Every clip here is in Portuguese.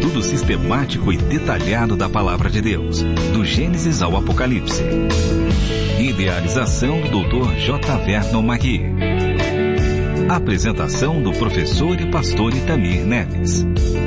estudo sistemático e detalhado da Palavra de Deus, do Gênesis ao Apocalipse. Idealização do Dr. J. Vernon Magui. Apresentação do professor e pastor Itamir Neves.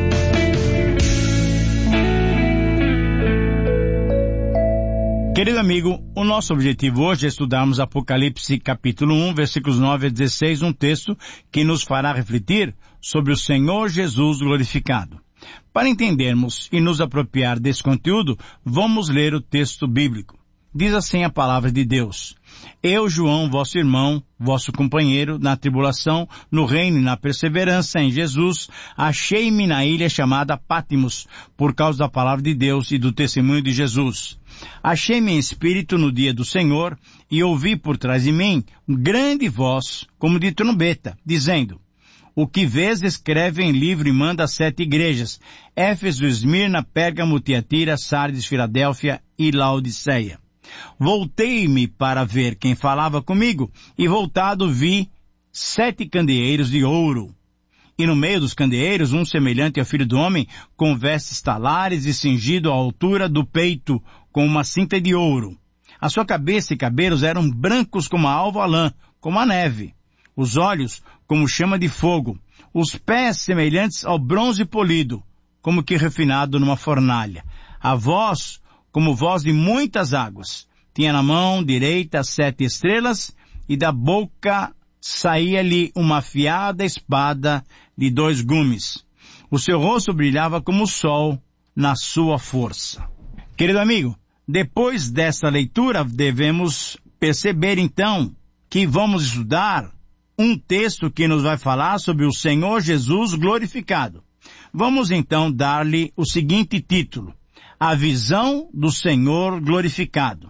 Querido amigo, o nosso objetivo hoje é estudarmos Apocalipse capítulo 1, versículos 9 a 16, um texto que nos fará refletir sobre o Senhor Jesus glorificado. Para entendermos e nos apropriar desse conteúdo, vamos ler o texto bíblico. Diz assim a palavra de Deus: Eu, João, vosso irmão, vosso companheiro, na tribulação, no reino e na perseverança em Jesus, achei-me na ilha chamada Pátimos, por causa da palavra de Deus e do testemunho de Jesus. Achei-me em espírito no dia do Senhor, e ouvi por trás de mim grande voz, como de trombeta, dizendo: O que vês, escreve em livro e manda a 7 igrejas: Éfeso, Esmirna, Pérgamo, Tiatira, Sardes, Filadélfia e Laodiceia. Voltei-me para ver quem falava comigo, e voltado vi 7 candeeiros de ouro. E no meio dos candeeiros, um semelhante ao Filho do Homem, com vestes talares e cingido à altura do peito, com uma cinta de ouro. A sua cabeça e cabelos eram brancos como a alva lã, como a neve. Os olhos como chama de fogo. Os pés semelhantes ao bronze polido, como que refinado numa fornalha. A voz como voz de muitas águas. Tinha na mão direita 7 estrelas, e da boca saía-lhe uma afiada espada de 2 gumes. O seu rosto brilhava como o sol na sua força. Querido amigo, depois dessa leitura devemos perceber então que vamos estudar um texto que nos vai falar sobre o Senhor Jesus glorificado. Vamos então dar-lhe o seguinte título: A visão do Senhor glorificado.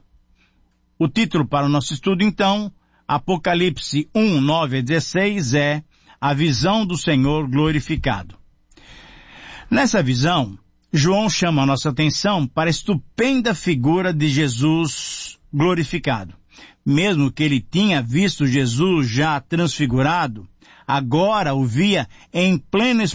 O título para o nosso estudo, então, Apocalipse 1, 9 a 16, é A visão do Senhor glorificado. Nessa visão, João chama a nossa atenção para a estupenda figura de Jesus glorificado. Mesmo que ele tinha visto Jesus já transfigurado, agora o via em pleno